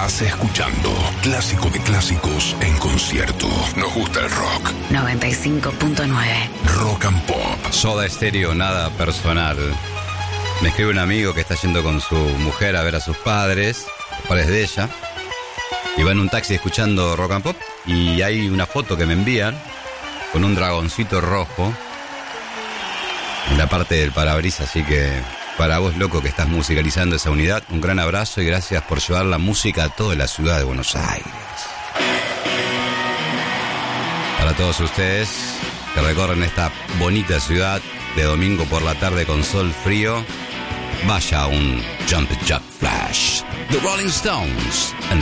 Estás escuchando Clásico de Clásicos en concierto. Nos gusta el rock. 95.9 Rock and Pop. Soda Stereo, nada personal. Me escribe un amigo que está yendo con su mujer a ver a sus padres, los padres de ella, y va en un taxi escuchando Rock and Pop, y hay una foto que me envían con un dragoncito rojo en la parte del parabrisas, así que para vos, loco, que estás musicalizando esa unidad, un gran abrazo y gracias por llevar la música a toda la ciudad de Buenos Aires. Para todos ustedes que recorren esta bonita ciudad de domingo por la tarde con sol frío, vaya a un Jump Jack Flash. The Rolling Stones.